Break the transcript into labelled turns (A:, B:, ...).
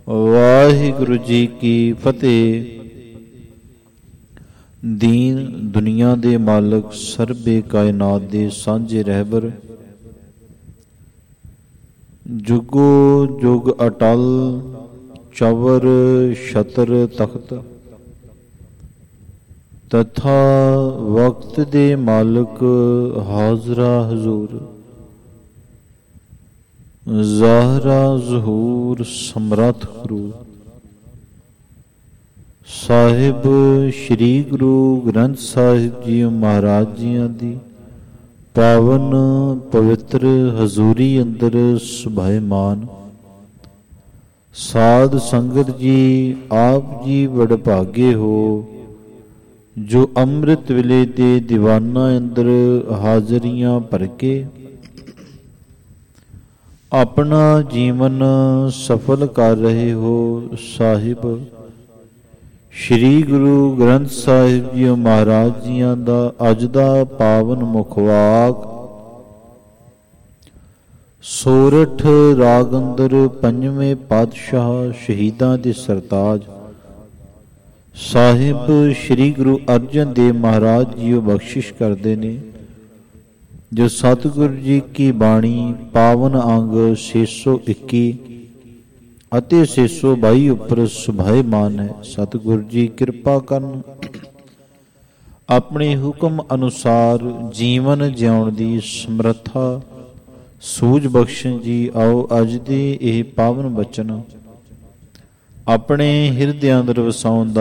A: ਵਾਹਿਗੁਰੂ ਜੀ ਕੀ ਫਤਿਹ। ਦੀਨ ਦੁਨੀਆ ਦੇ ਮਾਲਕ, ਸਰਬੇ ਕਾਇਨਾਤ ਦੇ ਸਾਂਝੇ ਰਹਿਬਰ, ਜੁਗੋ ਜੁਗ ਅਟਲ, ਚਵਰ ਛਤਰ ਤਖਤ, ਤਥਾ ਵਕਤ ਦੇ ਮਾਲਕ, ਹਾਜ਼ਰਾ ਹਜ਼ੂਰ, ਜ਼ਾਹਰਾ ਜ਼ਹੂਰ, ਸਮਰੱਥ ਗੁਰੂ ਸਾਹਿਬ ਸ੍ਰੀ ਗੁਰੂ ਗ੍ਰੰਥ ਸਾਹਿਬ ਜੀ ਮਹਾਰਾਜ ਜੀਆਂ ਦੀ ਪਾਵਨ ਪਵਿੱਤਰ ਹਜ਼ੂਰੀ ਅੰਦਰ ਸੁਭਾਏਮਾਨ ਸਾਧ ਸੰਗਤ ਜੀ, ਆਪ ਜੀ ਵਡਭਾਗੇ ਹੋ ਜੋ ਅੰਮ੍ਰਿਤ ਵੇਲੇ ਦੇ ਦੀਵਾਨਾਂ ਅੰਦਰ ਹਾਜ਼ਰੀਆਂ ਭਰ ਕੇ ਆਪਣਾ ਜੀਵਨ ਸਫਲ ਕਰ ਰਹੇ ਹੋ। ਸਾਹਿਬ ਸ੍ਰੀ ਗੁਰੂ ਗ੍ਰੰਥ ਸਾਹਿਬ ਜੀ ਮਹਾਰਾਜ ਜੀਆਂ ਦਾ ਅੱਜ ਦਾ ਪਾਵਨ ਮੁਖਵਾਕ ਸੋਰਠ ਰਾਗ ਅੰਦਰ ਪੰਜਵੇਂ ਪਾਤਸ਼ਾਹ ਸ਼ਹੀਦਾਂ ਦੇ ਸਰਤਾਜ ਸਾਹਿਬ ਸ੍ਰੀ ਗੁਰੂ ਅਰਜਨ ਦੇਵ ਮਹਾਰਾਜ ਜੀ ਬਖਸ਼ਿਸ਼ ਕਰਦੇ ਨੇ, ਜੋ ਸਤਿਗੁਰੂ ਜੀ ਕੀ ਬਾਣੀ ਪਾਵਨ ਅੰਗ 621 ਅਤੇ 622 ਉੱਪਰ ਸੁਭਾਏਮਾਨ ਹੈ। ਸਤਿਗੁਰੂ ਜੀ ਕਿਰਪਾ ਕਰਨ, ਆਪਣੇ ਹੁਕਮ ਅਨੁਸਾਰ ਜੀਵਨ ਜਿਉਣ ਦੀ ਸਮਰੱਥਾ ਸੂਝ ਬਖਸ਼ਣ ਜੀ। ਆਓ ਅੱਜ ਦੇ ਇਹ ਪਾਵਨ ਬਚਨ ਆਪਣੇ ਹਿਰਦਿਆਂ ਅੰਦਰ ਵਸਾਉਣ ਦਾ